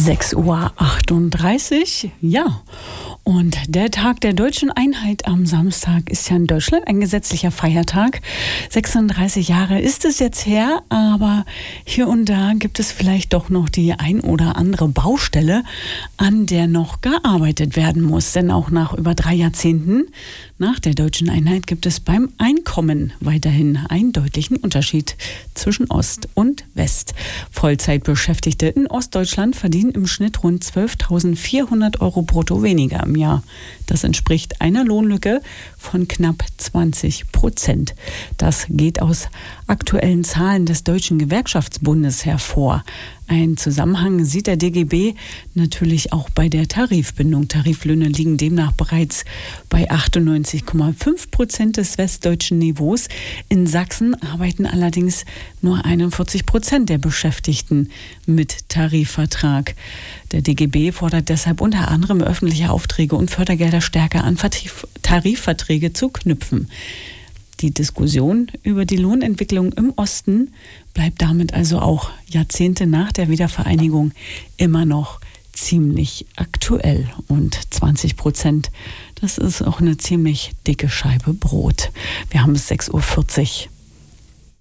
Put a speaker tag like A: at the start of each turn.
A: 6:38 Uhr, ja. Und der Tag der Deutschen Einheit am Samstag ist ja in Deutschland ein gesetzlicher Feiertag. 36 Jahre ist es jetzt her, aber hier und da gibt es vielleicht doch noch die ein oder andere Baustelle, an der noch gearbeitet werden muss. Denn auch nach über 3 Jahrzehnten nach der Deutschen Einheit gibt es beim Einkommen weiterhin einen deutlichen Unterschied zwischen Ost und West. Vollzeitbeschäftigte in Ostdeutschland verdienen im Schnitt rund 12.400 Euro brutto weniger im Jahr. Das entspricht einer Lohnlücke von knapp 20%. Das geht aus aktuellen Zahlen des Deutschen Gewerkschaftsbundes hervor. Ein Zusammenhang sieht der DGB natürlich auch bei der Tarifbindung. Tariflöhne liegen demnach bereits bei 98,5% des westdeutschen Niveaus. In Sachsen arbeiten allerdings nur 41% der Beschäftigten mit Tarifvertrag. Der DGB fordert deshalb unter anderem öffentliche Aufträge und Fördergelder stärker an Tarifverträge zu knüpfen. Die Diskussion über die Lohnentwicklung im Osten bleibt damit also auch Jahrzehnte nach der Wiedervereinigung immer noch ziemlich aktuell. Und 20%, das ist auch eine ziemlich dicke Scheibe Brot. Wir haben es 6:40 Uhr.